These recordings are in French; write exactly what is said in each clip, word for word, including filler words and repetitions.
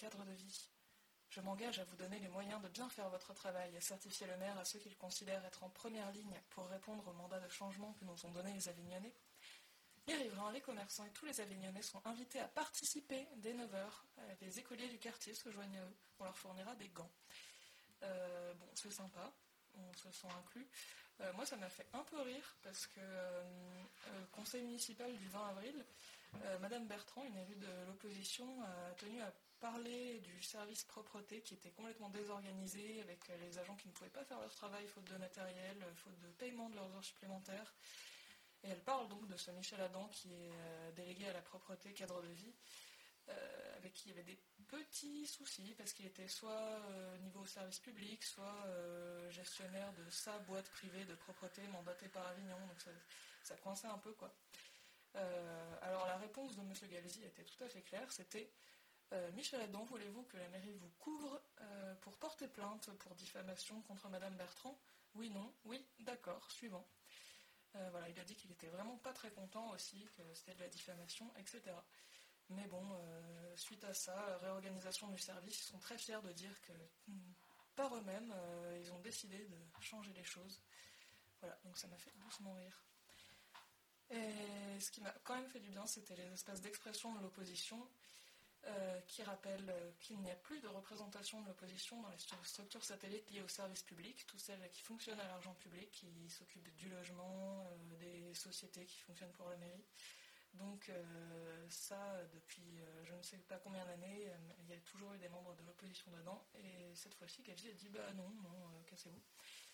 cadre de vie. Je m'engage à vous donner les moyens de bien faire votre travail, à certifier le maire à ceux qu'il considère être en première ligne pour répondre au mandat de changement que nous ont donné les Avignonnais. Les riverains, les commerçants et tous les Avignonnais sont invités à participer dès neuf heures. Les écoliers du quartier se joignent à eux. On leur fournira des gants. Euh, bon, c'est sympa, on se sent inclus. Euh, moi, ça m'a fait un peu rire parce que euh, euh, conseil municipal du vingt avril, euh, Madame Bertrand, une élue de l'opposition, a tenu à parler du service propreté qui était complètement désorganisé avec les agents qui ne pouvaient pas faire leur travail faute de matériel, faute de paiement de leurs heures supplémentaires. Et elle parle donc de ce Michel Adam qui est euh, délégué à la propreté cadre de vie, euh, avec qui il y avait des petits soucis parce qu'il était soit euh, niveau service public, soit euh, gestionnaire de sa boîte privée de propreté mandatée par Avignon, donc ça, ça coinçait un peu quoi. Euh, alors la réponse de M. Galzi était tout à fait claire, c'était euh, Michel Adam, voulez-vous que la mairie vous couvre euh, pour porter plainte pour diffamation contre Madame Bertrand? Oui, non, oui, d'accord, suivant. Euh, voilà, il a dit qu'il était vraiment pas très content aussi, que c'était de la diffamation, et cetera. Mais bon, euh, suite à ça, réorganisation du service, ils sont très fiers de dire que par eux-mêmes, euh, ils ont décidé de changer les choses. Voilà, donc ça m'a fait doucement rire. Et ce qui m'a quand même fait du bien, c'était les espaces d'expression de l'opposition, euh, qui rappellent euh, qu'il n'y a plus de représentation de l'opposition dans les structures satellites liées au service public, toutes celles qui fonctionnent à l'argent public, qui s'occupent du logement, euh, des sociétés qui fonctionnent pour la mairie. Donc euh, ça, depuis euh, je ne sais pas combien d'années, euh, il y a toujours eu des membres de l'opposition dedans, et cette fois-ci, Galzi a dit « bah non, non, euh, cassez-vous ».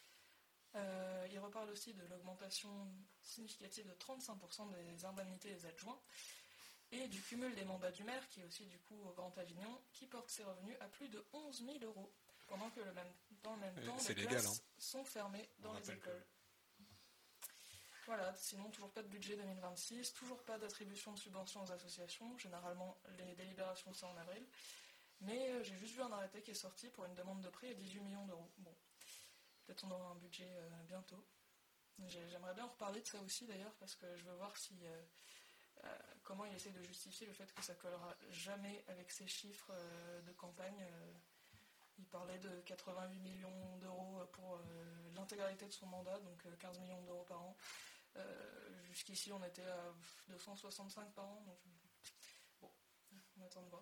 Euh, il reparle aussi de l'augmentation significative de trente-cinq pour cent des indemnités des adjoints, et du cumul des mandats du maire, qui est aussi du coup au Grand Avignon, qui porte ses revenus à plus de onze mille euros, pendant que le même, dans le même temps, c'est les légal, classes hein. sont fermées dans On les rappelle écoles. Voilà, sinon toujours pas de budget deux mille vingt-six, toujours pas d'attribution de subventions aux associations, généralement les délibérations c'est en avril, mais euh, j'ai juste vu un arrêté qui est sorti pour une demande de prêt à dix-huit millions d'euros. Bon, peut-être on aura un budget euh, bientôt. J'aimerais bien en reparler de ça aussi d'ailleurs, parce que je veux voir si... Euh, Euh, comment il essaie de justifier le fait que ça collera jamais avec ses chiffres euh, de campagne. Euh, il parlait de quatre-vingt-huit millions d'euros pour euh, l'intégralité de son mandat, donc euh, quinze millions d'euros par an. Euh, jusqu'ici, on était à deux cent soixante-cinq par an. Donc, bon, on attend de voir.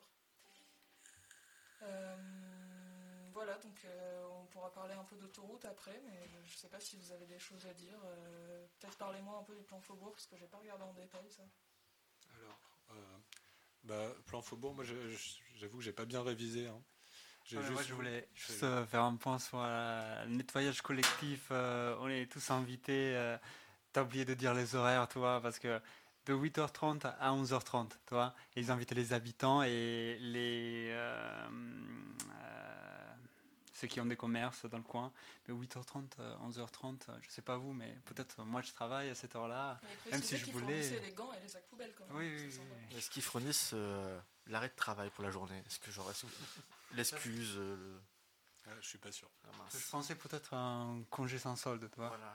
Euh, voilà, donc euh, on pourra parler un peu d'autoroute après, mais je ne sais pas si vous avez des choses à dire. Euh, peut-être parlez-moi un peu du plan Faubourg, parce que j'ai pas regardé en détail ça. Alors, euh, bah, plan Faubourg, moi je, je, j'avoue que j'ai pas bien révisé. Hein. J'ai Ouais, juste moi, je vu- voulais juste euh, faire un point sur euh, le nettoyage collectif. Euh, on est tous invités. Euh, T'as oublié de dire les horaires, toi, parce que de huit heures trente à onze heures trente, toi, et ils invitaient les habitants et les euh, euh, ceux qui ont des commerces dans le coin. Mais huit heures trente, onze heures trente, je sais pas vous, mais peut-être moi je travaille à cette heure-là, même si je voulais. C'est les gants et les sacs poubelles quand même. Oui, oui, oui. Est-ce qu'ils fournissent euh, l'arrêt de travail pour la journée? Est-ce que j'aurais l'excuse euh, le... Ah, je suis pas sûr. Ah, mince. Je pensais peut-être à un congé sans solde, toi. Voilà.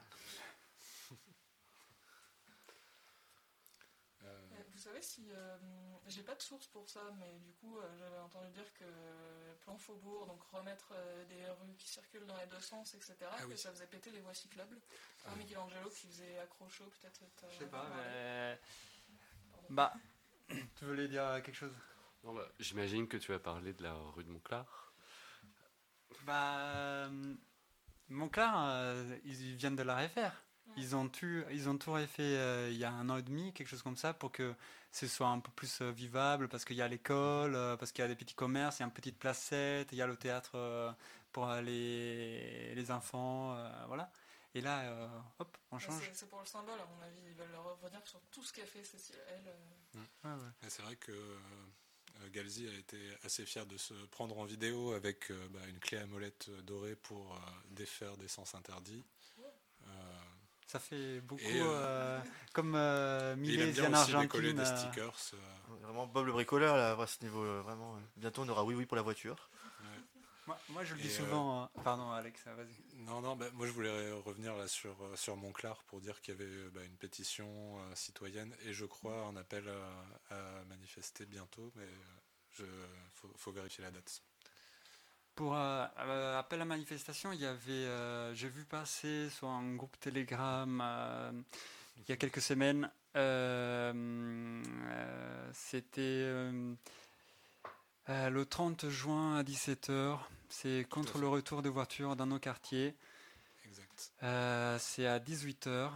Euh, Vous savez si euh, j'ai pas de source pour ça, mais du coup euh, j'avais entendu dire que plan Faubourg, donc remettre euh, des rues qui circulent dans les deux sens, et cetera, Ah que oui. ça faisait péter les voies cyclables. Ah. Michelangelo qui faisait accrocho peut-être. Je sais pas, mais bah, tu voulais dire quelque chose? Non, bah, j'imagine que tu vas parler de la rue de Montclar. Bah, euh, Montclar, euh, ils viennent de la refaire. Ils ont, tu, ils ont tout refait euh, il y a un an et demi, quelque chose comme ça, pour que ce soit un peu plus euh, vivable, parce qu'il y a l'école, euh, parce qu'il y a des petits commerces, il y a une petite placette, il y a le théâtre euh, pour euh, les, les enfants, euh, voilà. Et là, euh, hop, on change. C'est, c'est pour le symbole, à mon avis. Ils veulent revenir sur tout ce qu'a fait Cécile. Elle, euh... mmh. ouais, ouais. C'est vrai que euh, Galzi a été assez fier de se prendre en vidéo avec euh, bah, une clé à molette dorée pour euh, défaire des sens interdits. Ouais. Euh, Ça fait beaucoup et, euh, euh, comme euh, Milésien en Argentine. Décoller des stickers. Euh... Vraiment Bob le bricoleur là, à ce niveau. Euh, vraiment. Euh, bientôt on aura oui oui pour la voiture. Ouais. Moi, moi je le dis et souvent. Euh... Pardon Alex, vas-y. Non non, bah, moi je voulais revenir là sur sur Montclar pour dire qu'il y avait bah, une pétition euh, citoyenne et je crois un appel à, à manifester bientôt, mais Il faut, faut vérifier la date. Pour euh, euh, appel à manifestation, il y avait, euh, j'ai vu passer sur un groupe Telegram euh, il y a quelques semaines, euh, euh, c'était euh, euh, le trente juin à dix-sept heures, c'est contre le retour des voitures dans nos quartiers. Exact. Euh, c'est à dix-huit heures,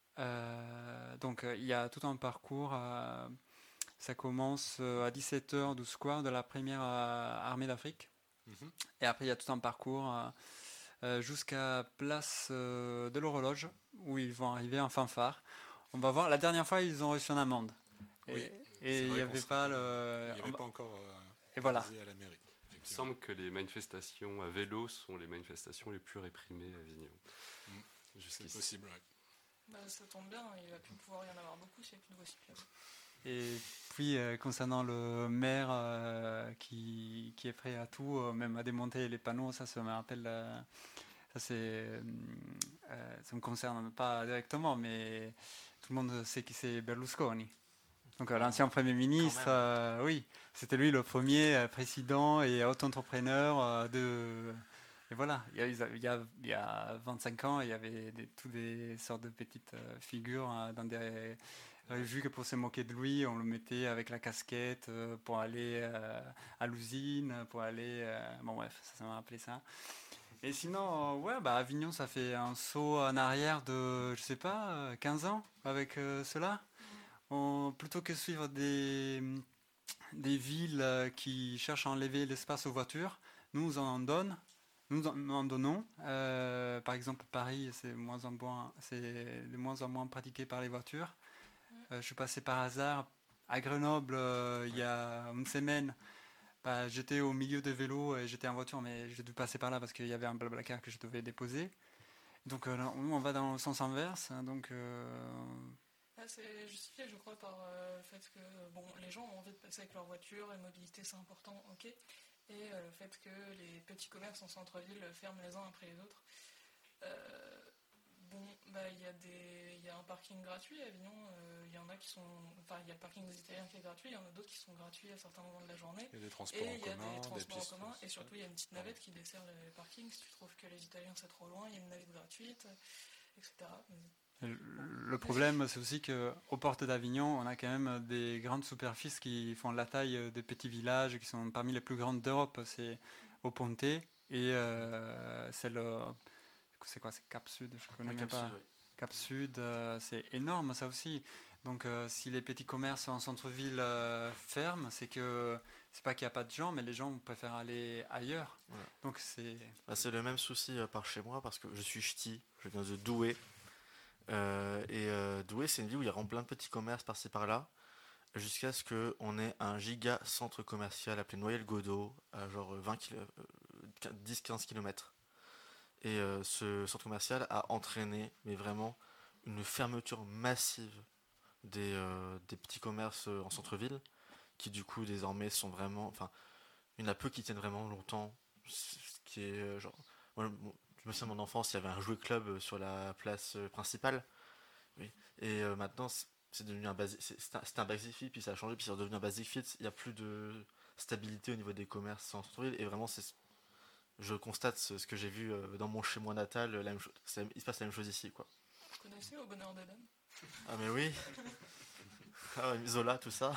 euh, donc euh, il y a tout un parcours, euh, ça commence euh, à dix-sept heures du square de la première euh, armée d'Afrique. Mhm. Et après, il y a tout un parcours euh, euh, jusqu'à place euh, de l'horloge où ils vont arriver en fanfare. On va voir. La dernière fois, ils ont reçu une amende. Et, Oui, et c'est il vrai n'y qu'on avait se- pas le. Il n'y on avait va- pas encore Et euh, voilà. Galizé à la mairie. Il me effectivement. semble que les manifestations à vélo sont les manifestations les plus réprimées à Avignon. Mm. C'est Jusqu'ici. possible, ouais. Bah, ça tombe bien, il va plus pouvoir y en avoir beaucoup s'il n'y a plus de voies cyclables. Et puis, euh, concernant le maire euh, qui, qui est prêt à tout, euh, même à démonter les panneaux, ça, ça me rappelle. euh, ça, c'est, euh, euh, ça me concerne pas directement, mais tout le monde sait qui c'est Berlusconi. Donc, euh, l'ancien Premier ministre, même. euh, oui, c'était lui le premier euh, président et auto-entrepreneur euh, de. Et voilà, il y, a, il, y a, il y a vingt-cinq ans, il y avait des, toutes des sortes de petites euh, figures euh, dans des revues que pour se moquer de lui, on le mettait avec la casquette euh, pour aller euh, à l'usine, pour aller. Euh, bon, bref, ça, ça m'a rappelé ça. Et sinon, euh, ouais, bah, Avignon, ça fait un saut en arrière de, je sais pas, euh, quinze ans avec euh, cela. On- plutôt que suivre des, des villes euh, qui cherchent à enlever l'espace aux voitures, nous en donnons. Nous en, nous en donnons. Euh, par exemple, Paris, c'est moins en moins, c'est de moins en moins pratiqué par les voitures. Euh, je suis passé par hasard à Grenoble euh, il y a une semaine. Bah, j'étais au milieu des vélos et j'étais en voiture, mais j'ai dû passer par là parce qu'il y avait un blablacar que je devais déposer. Donc euh, là, nous, on va dans le sens inverse. Hein, donc euh, Ah, c'est justifié, je crois, par euh, le fait que bon, les gens ont envie de passer avec leur voiture, et mobilité c'est important, ok. Et euh, le fait que les petits commerces en centre-ville ferment les uns après les autres. Euh, bon, bah il y a des, il y a un parking gratuit à Avignon. euh, Il y en a qui sont, enfin il y a le parking des Italiens qui est gratuit, il y en a d'autres qui sont gratuits à certains moments de la journée. Il y a des transports Et en il y a commun, des transports en pistes commun, aussi. et surtout il y a une petite navette qui dessert les parkings. Si tu trouves que les Italiens c'est trop loin, il y a une navette gratuite, et cetera. le le problème, c'est aussi qu'aux portes d'Avignon, on a quand même des grandes superficies qui font la taille des petits villages, qui sont parmi les plus grandes d'Europe. C'est au Ponte et euh, c'est le, c'est quoi, c'est Cap Sud, je connais Ouais, même Cap pas. Sud, ouais. Cap Sud, euh, c'est énorme ça aussi. Donc euh, si les petits commerces en centre-ville euh, ferment, c'est que c'est pas qu'il n'y a pas de gens, mais les gens préfèrent aller ailleurs. Voilà. Donc c'est Bah, c'est le même souci euh, par chez moi parce que je suis ch'ti, je viens de Douai. Euh, et euh, Douai, c'est une ville où il y a vraiment plein de petits commerces par-ci par-là, jusqu'à ce qu'on ait un giga centre commercial appelé Noyelles-Godault, à genre vingt kilo- euh, dix quinze kilomètres. Et euh, ce centre commercial a entraîné, mais vraiment, une fermeture massive des, euh, des petits commerces euh, en centre-ville, qui du coup désormais sont vraiment. Enfin, il y en a peu qui tiennent vraiment longtemps. Ce qui est euh, genre. Moi, bon, je me souviens de mon enfance, il y avait un jouet club euh, sur la place euh, principale. Oui. Et euh, maintenant, c'est c'est devenu un basic. c'est- C'était un, c'était un basic fit, puis ça a changé, puis c'est redevenu un basic fit. Il n'y a plus de stabilité au niveau des commerces en centre-ville. Et vraiment, c'est je constate ce, ce que j'ai vu euh, dans mon chez moi natal, la même chose. C'est- Il se passe la même chose ici, quoi. Vous connaissez Au Bonheur d'Eden? Ah mais oui. Ah ouais, Zola, tout ça.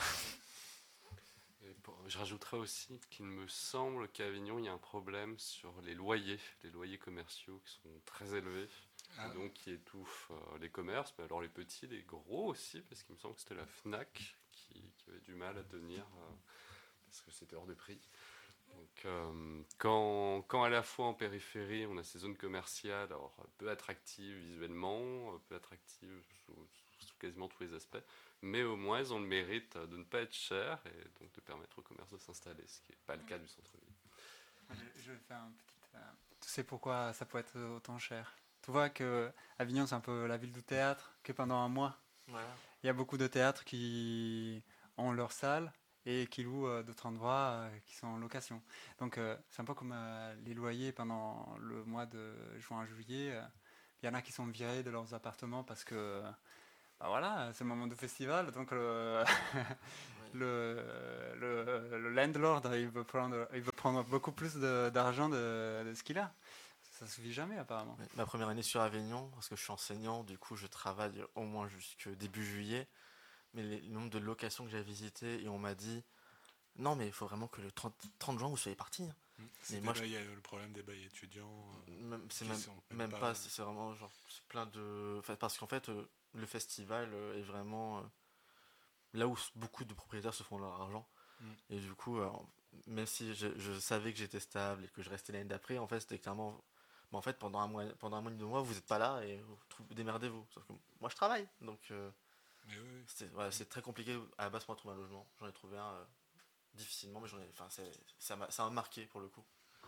Et pour- je rajouterais aussi qu'il me semble qu'à Avignon, il y a un problème sur les loyers, les loyers commerciaux qui sont très élevés, Ah. et donc qui étouffent euh, les commerces, mais alors les petits, les gros aussi, parce qu'il me semble que c'était la Fnac qui, qui avait du mal à tenir, euh, parce que c'était hors de prix. Donc, euh, quand, quand à la fois en périphérie, on a ces zones commerciales, alors peu attractives visuellement, peu attractives sous, sous quasiment tous les aspects, mais au moins elles ont le mérite de ne pas être chères et donc de permettre au commerce de s'installer, ce qui n'est pas le cas du centre-ville. Je, je vais faire un petit. Euh, tu sais pourquoi ça peut être autant cher? Tu vois que Avignon, c'est un peu la ville du théâtre, que pendant un mois, Voilà. il y a beaucoup de théâtres qui ont leur salle et qui louent euh, d'autres endroits euh, qui sont en location. Donc euh, c'est un peu comme euh, les loyers pendant le mois de juin à juillet. euh, Il y en a qui sont virés de leurs appartements parce que bah voilà, c'est le moment du festival, donc euh, le, le, le landlord, il veut prendre, il veut prendre beaucoup plus de- d'argent de, de ce qu'il a. Ça se vit jamais apparemment. Ouais, ma première année sur Avignon, parce que je suis enseignant, du coup je travaille au moins jusque début juillet, mais les- le nombre de locations que j'ai visitées, et on m'a dit, non mais il faut vraiment que le trente, trente juin vous soyez partis. hein. Mm. Mais C'est moi, des je- bails, euh, le problème des bails étudiants. euh, Même- C'est qui même, sont même pas- pas, c'est c'est vraiment genre, c'est plein de... Enfin, parce qu'en fait, euh, le festival euh, est vraiment euh, là où s- beaucoup de propriétaires se font leur argent. Mm. Et du coup, euh, même si je, je savais que j'étais stable et que je restais l'année d'après, en fait, c'était clairement... bah, en fait, pendant un mois, pendant un mois et deux mois, vous n'êtes pas là et vous trou- démerdez-vous. Sauf que moi, je travaille. Donc, euh, Mais oui, oui. c'était- voilà, c'est très compliqué à la base pour trouver un logement. J'en ai trouvé un euh, difficilement, mais j'en ai... Enfin, c'est- ça m'a ça m'a marqué pour le coup.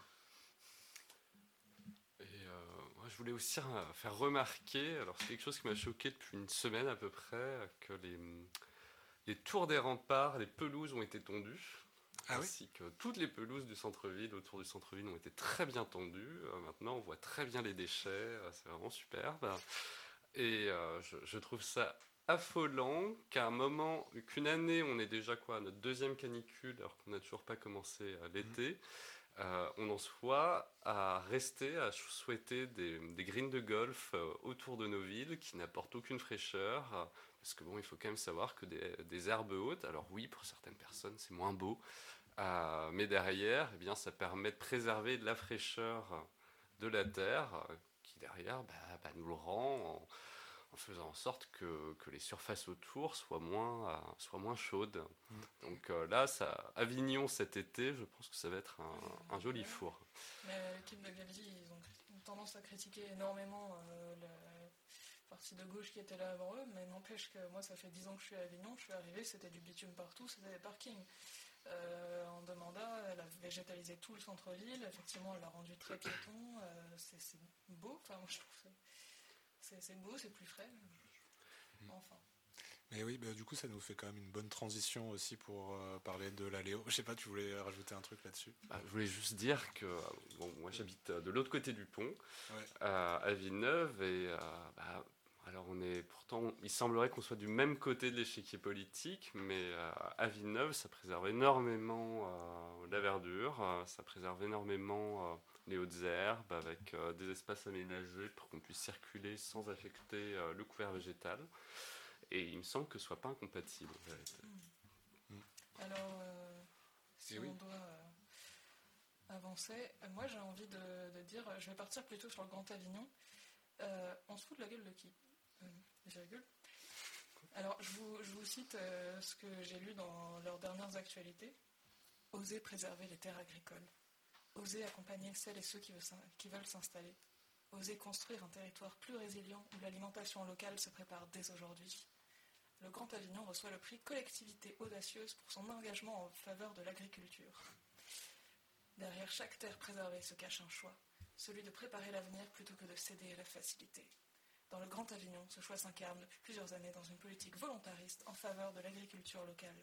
Et euh, moi, je voulais aussi euh, faire remarquer, alors c'est quelque chose qui m'a choqué depuis une semaine à peu près, que les, les tours des remparts, les pelouses ont été tondues. Ah oui. ainsi que toutes les pelouses du centre-ville, autour du centre-ville, ont été très bien tendues. Euh, maintenant, on voit très bien les déchets, euh, c'est vraiment superbe. Et euh, je, je trouve ça affolant qu'à un moment, qu'une année, on est déjà quoi, à notre deuxième canicule, alors qu'on n'a toujours pas commencé euh, l'été, euh, on en soit à rester, à ch- souhaiter des, des greens de golf euh, autour de nos villes qui n'apportent aucune fraîcheur. euh, Parce que bon, il faut quand même savoir que des, des herbes hautes, alors oui, pour certaines personnes, c'est moins beau, euh, mais derrière, eh bien, ça permet de préserver de la fraîcheur de la terre, euh, qui derrière bah, bah, nous le rend en, en faisant en sorte que, que les surfaces autour soient moins, euh, soient moins chaudes. Mm. Donc euh, là, ça, Avignon cet été, je pense que ça va être un, un joli Ouais. four. Mais l'équipe de Galzi, ils ont une tendance à critiquer énormément euh, la partie de gauche qui était là avant eux, mais n'empêche que moi, ça fait dix ans que je suis à Avignon, je suis arrivé, c'était du bitume partout, c'était des parkings. Euh, en demanda, elle a végétalisé tout le centre-ville, effectivement, elle l'a rendu très piéton, euh, c'est c'est beau, enfin, moi je trouve que c'est c'est beau, c'est plus frais. Enfin. Mais oui, bah, du coup, ça nous fait quand même une bonne transition aussi pour euh, parler de la Léo. Je sais pas, tu voulais rajouter un truc là-dessus? Bah, je voulais juste dire que euh, bon, moi j'habite euh, de l'autre côté du pont, Ouais. euh, à Villeneuve, et euh, bah, alors on est pourtant, il semblerait qu'on soit du même côté de l'échiquier politique, mais euh, à Villeneuve, ça préserve énormément euh, la verdure, euh, ça préserve énormément euh, les hautes herbes, avec euh, des espaces aménagés pour qu'on puisse circuler sans affecter euh, le couvert végétal. Et il me semble que ce soit pas incompatible en vérité. Alors, euh, si Et on oui. doit euh, avancer, euh, moi j'ai envie de, de dire, euh, je vais partir plutôt sur le Grand Avignon. Euh, on se fout de la gueule de qui euh, virgule. Alors, je vous, je vous cite euh, ce que j'ai lu dans leurs dernières actualités. Oser préserver les terres agricoles. Oser accompagner celles et ceux qui veulent, s'in- qui veulent s'installer. Oser construire un territoire plus résilient où l'alimentation locale se prépare dès aujourd'hui. Le Grand Avignon reçoit le prix Collectivité audacieuse pour son engagement en faveur de l'agriculture. Derrière chaque terre préservée se cache un choix, celui de préparer l'avenir plutôt que de céder à la facilité. Dans le Grand Avignon, ce choix s'incarne depuis plusieurs années dans une politique volontariste en faveur de l'agriculture locale.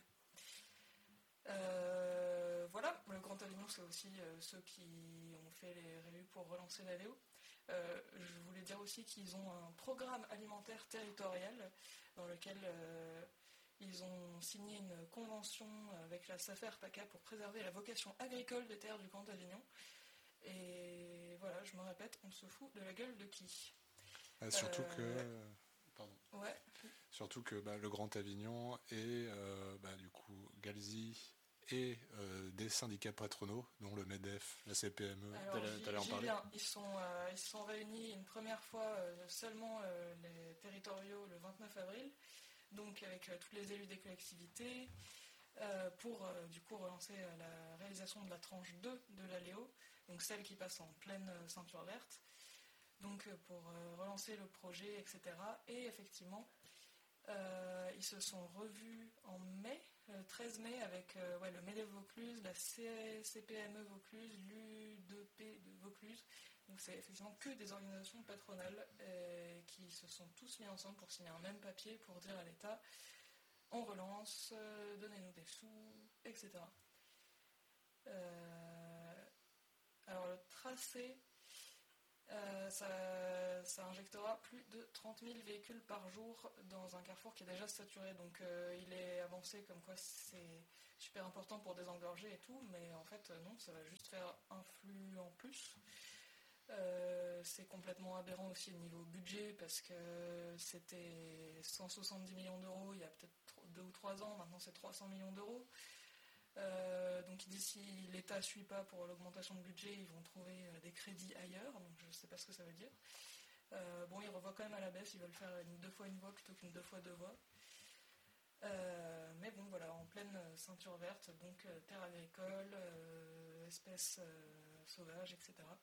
Euh, voilà, le Grand Avignon, c'est aussi euh, ceux qui ont fait les réus pour relancer la Léo. Euh, je voulais dire aussi qu'ils ont un programme alimentaire territorial dans lequel euh, ils ont signé une convention avec la SAFER-PACA pour préserver la vocation agricole des terres du Grand Avignon. Et voilà, je me répète, on se fout de la gueule de qui? Ah, surtout Euh, que, euh, pardon. Ouais, Surtout que bah, le Grand Avignon et euh, bah, du coup Galzi et euh, des syndicats patronaux, dont le MEDEF, la C P M E, alors t'allais- j'y t'allais en j'y parler? viens. Ils sont, euh, ils se sont réunis une première fois euh, seulement euh, les territoriaux le vingt-neuf avril, donc avec euh, tous les élus des collectivités, euh, pour euh, du coup relancer euh, la réalisation de la tranche deux de la Léo, donc celle qui passe en pleine euh, ceinture verte, donc euh, pour euh, relancer le projet, et cetera. Et effectivement, euh, ils se sont revus en mai, le treize mai, avec euh, ouais, le MEDEF Vaucluse, la C- CPME Vaucluse, l'U deux P de Vaucluse. Donc c'est effectivement que des organisations patronales euh, qui se sont tous mis ensemble pour signer un même papier pour dire à l'État on relance, euh, donnez-nous des sous, et cetera. Euh, alors le tracé, Euh, ça, ça injectera plus de trente mille véhicules par jour dans un carrefour qui est déjà saturé. Donc euh, il est avancé comme quoi c'est super important pour désengorger et tout, mais en fait non, ça va juste faire un flux en plus. Euh, c'est complètement aberrant aussi au niveau budget parce que c'était cent soixante-dix millions d'euros il y a peut-être deux ou trois ans, maintenant c'est trois cents millions d'euros. Euh, donc d'ici l'État ne suit pas pour l'augmentation de budget, ils vont trouver euh, des crédits ailleurs, donc je ne sais pas ce que ça veut dire. Euh, bon, ils revoient quand même à la baisse, ils veulent faire une deux fois une voie plutôt qu'une deux fois deux voies. Euh, mais bon, voilà, en pleine ceinture verte, donc euh, terre agricole, euh, espèces euh, sauvages, et cetera.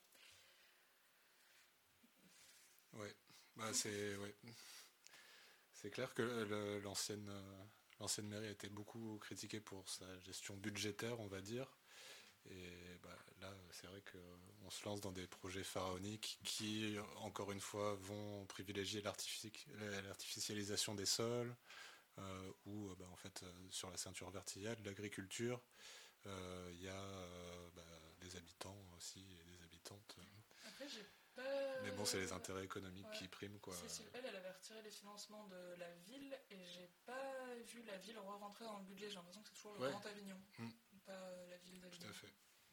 Ouais, bah c'est ouais. C'est clair que le- l'ancienne euh, l'ancienne mairie a été beaucoup critiquée pour sa gestion budgétaire, on va dire. Et bah, là, c'est vrai qu'on se lance dans des projets pharaoniques qui, encore une fois, vont privilégier l'artifici- l'artificialisation des sols, euh, ou bah, en fait, euh, sur la ceinture verte, il y a de l'agriculture, euh, il y a euh, bah, des habitants aussi et des habitantes. Après, j'ai pas... Mais bon, c'est les intérêts économiques Ouais. qui priment, quoi. Cécile, elle, elle avait retiré les financements de la ville et j'ai pas vu la ville re-rentrer dans le budget. J'ai l'impression que c'est toujours le Ouais. Grand Avignon, Mm. pas euh, la ville Tout d'Avignon. à fait.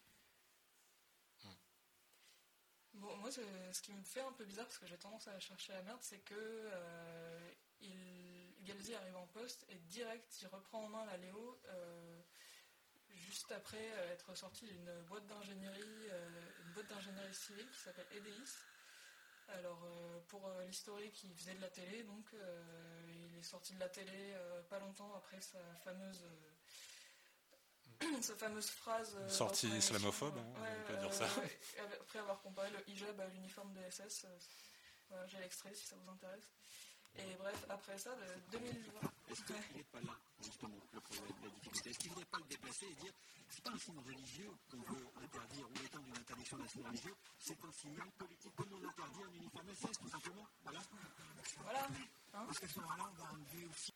Bon, moi, c'est- ce qui me fait un peu bizarre, parce que j'ai tendance à chercher la merde, c'est que euh, il, Galzi arrive en poste et direct, il reprend en main la Léo, euh, juste après euh, être sorti d'une boîte d'ingénierie, euh, une boîte d'ingénierie civile qui s'appelle Edeis. Alors, euh, pour euh, l'historique, il faisait de la télé, donc euh, il est sorti de la télé euh, pas longtemps après sa fameuse... euh, sa fameuse phrase euh, Sortie dans son émission, islamophobe, euh, hein, ouais, on peut dire euh, ça. ouais, après avoir comparé le hijab à l'uniforme de S S, euh, voilà, j'ai l'extrait si ça vous intéresse. Et bref, après ça, de deux mille vingt... Est-ce qu'il n'est pas là, justement, le problème, la difficulté? Est-ce qu'il ne faudrait pas le déplacer et dire c'est pas un signe religieux qu'on veut interdire ou étendre une interdiction d'un signe religieux, c'est un signal politique, comme on interdit un uniforme S S, tout simplement. Voilà. Voilà. Hein, Parce qu'à ce moment-là, on va enlever aussi.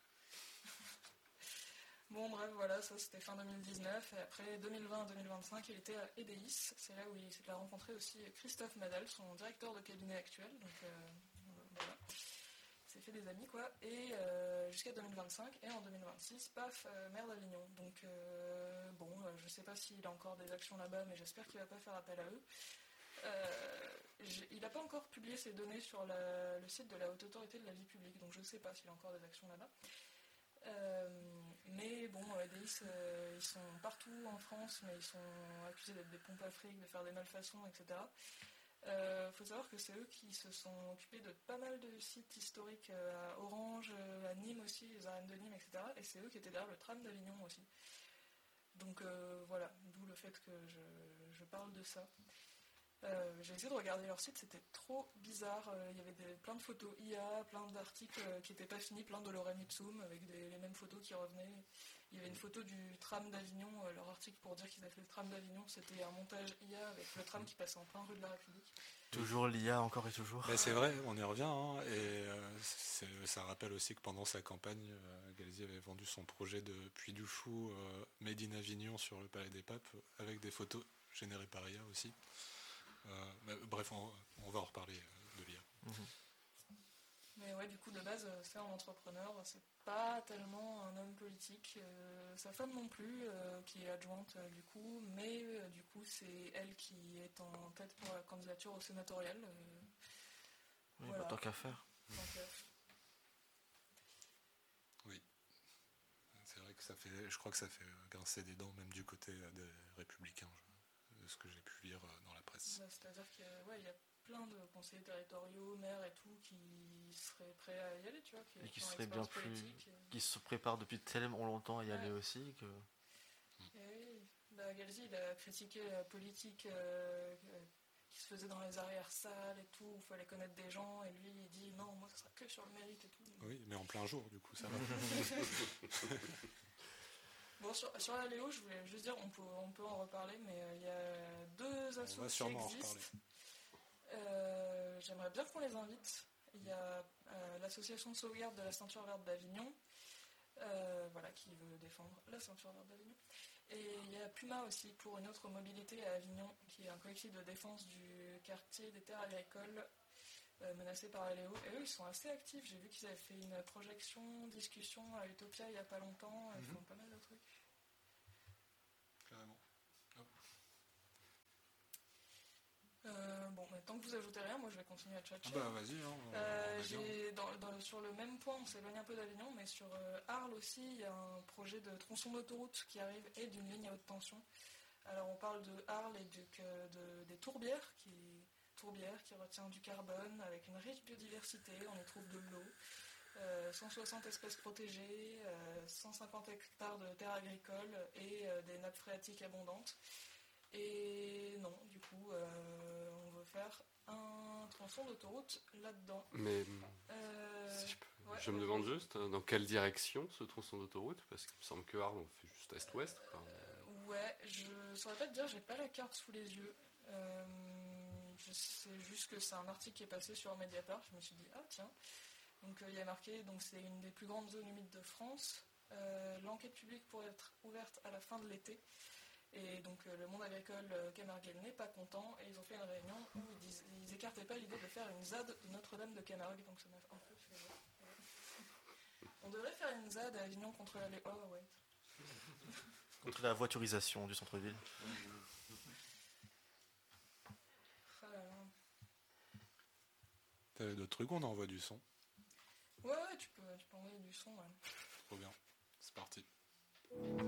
bon, bref, voilà, ça c'était fin deux mille dix-neuf. Et après deux mille vingt deux mille vingt-cinq, il était à Edeis. C'est là où il a rencontré aussi Christophe Madel, son directeur de cabinet actuel. Donc euh, voilà. Il s'est fait des amis, quoi. Et euh, jusqu'à deux mille vingt-cinq. Et en deux mille vingt-six, paf, euh, maire d'Avignon. Donc euh, bon, euh, je sais pas s'il a encore des actions là-bas, mais j'espère qu'il va pas faire appel à eux. Euh, il n'a pas encore publié ses données sur la, le site de la Haute Autorité de la Vie Publique, donc je ne sais pas s'il a encore des actions là-bas. Euh, mais bon, euh, Edeis, euh, ils sont partout en France, mais ils sont accusés d'être des pompes à fric, de faire des malfaçons, et cetera. Il euh, faut savoir que c'est eux qui se sont occupés de pas mal de sites historiques euh, à Orange, euh, à Nîmes aussi, les arènes de Nîmes, et cetera. Et c'est eux qui étaient derrière le tram d'Avignon aussi. Donc euh, voilà, d'où le fait que je, je parle de ça. Euh, j'ai essayé de regarder leur site, c'était trop bizarre. Euh, il y avait des, plein de photos I A, plein d'articles euh, qui n'étaient pas finis, plein de Lorem Ipsum avec des, les mêmes photos qui revenaient. Il y avait une photo du tram d'Avignon, euh, leur article pour dire qu'ils avaient fait le tram d'Avignon, c'était un montage I A avec le tram qui passait en plein rue de la République. Toujours l'I A, encore et toujours. Bah, c'est vrai, on y revient, hein, et euh, c'est- ça rappelle aussi que pendant sa campagne, euh, Galzi avait vendu son projet de Puy du Fou euh, Made in Avignon sur le Palais des Papes, avec des photos générées par I A aussi. Euh, bah, bref, on, on va en reparler euh, de l'I A. Mhm. Mais ouais, du coup, de base, c'est un entrepreneur, c'est pas tellement un homme politique. Euh, sa femme non plus, euh, qui est adjointe euh, du coup, mais euh, du coup, c'est elle qui est en tête pour la candidature au sénatorial. Euh, Oui, voilà. bah, tant qu'à faire. donc, euh, Oui, c'est vrai que ça fait, je crois que ça fait euh, grincer des dents, même du côté euh, des Républicains, je- de ce que j'ai pu lire euh, dans la presse. bah, c'est-à-dire qu'il ouais, y a plein de conseillers territoriaux, maires et tout, qui seraient prêts à y aller, tu vois. Et qui ont seraient bien l'expérience plus- politique, et- Qui se préparent depuis tellement longtemps à y Ouais. aller aussi que. Et oui, bah, Galzi, il a critiqué la politique euh, qui se faisait dans les arrières-salles et tout, où il fallait connaître des gens, et lui, il dit non, moi, ça sera que sur le mérite et tout. Oui, mais en plein jour, du coup, ça va. Bon, sur, sur la Léo, je voulais juste dire, on peut, on peut en reparler, mais euh, il y a deux On assos va qui sûrement en existent. reparler. Euh, J'aimerais bien qu'on les invite. Il y a euh, l'association de sauvegarde de la ceinture verte d'Avignon, euh, voilà, qui veut défendre la ceinture verte d'Avignon. Et il y a Puma aussi pour une autre mobilité à Avignon, qui est un collectif de défense du quartier des terres agricoles euh, menacé par la Léo. Et eux, ils sont assez actifs. J'ai vu qu'ils avaient fait une projection, discussion à Utopia il n'y a pas longtemps. Ils Mhm. font pas mal de trucs. Carrément. Euh, bon, mais tant que vous ajoutez rien, moi je vais continuer à Ah tchatcher. bah vas-y, hein, on- Euh, on va dire. j'ai- dans- dans- sur le même point, on s'éloigne un peu d'Avignon, mais sur euh, Arles aussi, il y a un projet de tronçon d'autoroute qui arrive et d'une ligne à haute tension. Alors on parle de Arles et du- que- de- des tourbières qui, tourbières qui retient du carbone avec une riche biodiversité, on y trouve de l'eau, euh, cent soixante espèces protégées, euh, cent cinquante hectares de terres agricoles et euh, des nappes phréatiques abondantes. Et non, du coup, euh, on veut faire un tronçon d'autoroute là-dedans. Mais Euh, si je, peux- ouais, je me ouais, demande ouais. juste euh, dans quelle direction ce tronçon d'autoroute, parce qu'il me semble que Arles on fait juste est-ouest. quoi. Euh, ouais, je saurais pas te dire, j'ai pas la carte sous les yeux. Euh, je sais juste que c'est un article qui est passé sur Mediapart. Je me suis dit, ah tiens. Donc euh, il y a marqué, donc c'est une des plus grandes zones humides de France. Euh, L'enquête publique pourrait être ouverte à la fin de l'été. Et donc euh, le monde agricole euh, camarguais n'est pas content et ils ont fait une réunion où ils, disent, ils écartaient pas l'idée de faire une Z A D de Notre-Dame de Camargue, donc ça m'a un peu fait rire. On devrait faire une Z A D à Avignon contre la... lé- Oh ouais. Contre la voiturisation du centre-ville. Ah là là. T'avais d'autres trucs, on envoie du son. Ouais, ouais, tu peux, tu peux envoyer du son. Ouais. Trop bien. C'est parti.